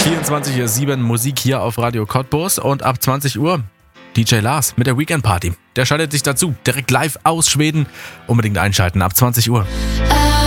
24:07 Musik hier auf Radio Cottbus und ab 20 Uhr DJ Lars mit der Weekend Party. Der schaltet sich dazu direkt live aus Schweden. Unbedingt einschalten ab 20 Uhr.